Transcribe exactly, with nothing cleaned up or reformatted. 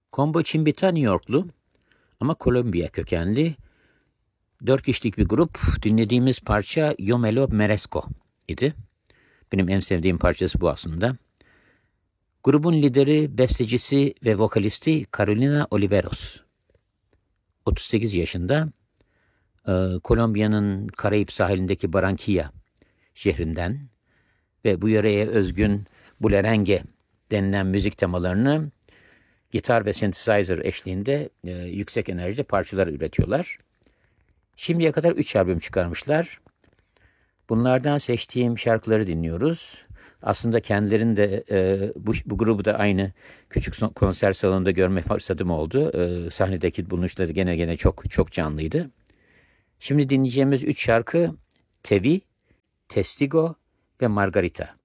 Combo Chimbita New Yorklu ama Kolombiya kökenli dört kişilik bir grup. Dinlediğimiz parça Yo Me Lo Merezco idi. Benim en sevdiğim parçası bu aslında. Grubun lideri, bestecisi ve vokalisti Carolina Oliveros. otuz sekiz yaşında, Kolombiya'nın Karayip sahilindeki Barranquilla şehrinden ve bu yöreye özgün bullerengue denilen müzik temalarını gitar ve synthesizer eşliğinde e, yüksek enerjili parçalar üretiyorlar. Şimdiye kadar üç albüm çıkarmışlar. Bunlardan seçtiğim şarkıları dinliyoruz. Aslında kendilerini de e, bu, bu grubu da aynı küçük konser salonunda görme fırsatım oldu. E, sahnedeki bulunuşları gene gene çok çok canlıydı. Şimdi dinleyeceğimiz üç şarkı Tevi, Testigo ve Margarita.